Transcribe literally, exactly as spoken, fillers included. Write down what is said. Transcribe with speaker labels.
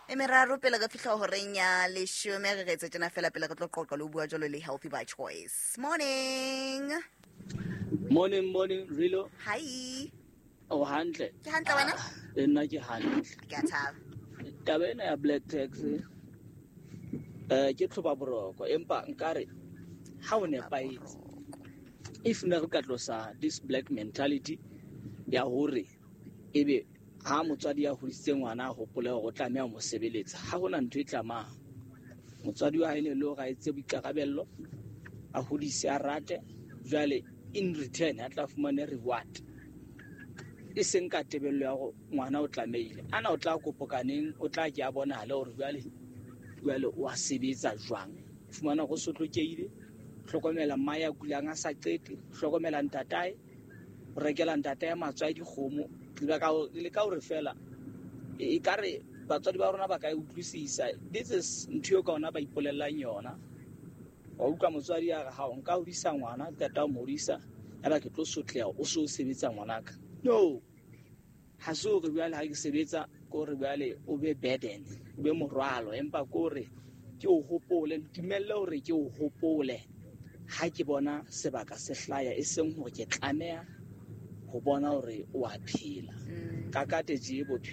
Speaker 1: e meraro pele ka fihla horeng ya leshome re retse tjena fela pele re tlo qoqa le ho bua jwalo le Healthy by Choice. Morning.
Speaker 2: Morning, morning, Rilo.
Speaker 1: Hi.
Speaker 2: Oh, hantle.
Speaker 1: Ke hantle wena?
Speaker 2: Le nna ke hantle.
Speaker 1: Ke a thaba.
Speaker 2: Taba ena ya black tax eh ke tlhoba boroko empa nkare ha o nepahetse if ne re ka tlosa this black mentality ya hore ebe ha motswadi ya hodisitse ngwana a hopole hore o tlameha ho mo sebeletsa ha hona ntho e tlamang motswadi wa haene le ho ga etse boikarabello a hodise a rate jwale in return a tla fumana reward e seng ka tebello ya go ngwana o tlameile ana o tla kopokaneng o tla ke a bona le hore jwale jwale wa sebetsa jwang fumana go sotlokeile hlokomela maya kulang a sa qete hlokomela ntatae o rekela ntatae matswa dikgomo le ka le ka hore fela e kare batswadi ba rona ba ka utlwisisa this is ntho ka ona ba ipolellang yona wa utlwa motswadi ya ga o nka hodisa ngwana tata o modisa ya ba ke tlo sotleha o so sebetsa ngwanaka no ha so re bua le ha ke sebetsa ko re bua le o be burden o be morwalo empa ko re ke o hopole ntumelle hore ke o hopole ha ke bona sebaka se hlaya e seng hore ke tlameha ho bona hore o a phela ka kate je bo